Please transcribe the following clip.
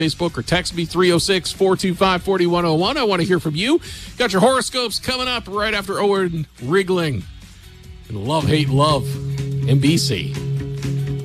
Facebook or text me 306-425-4101. I want to hear from you. Got your horoscopes coming up right after Owen Riegling. And Love, Hate, Love, NBC.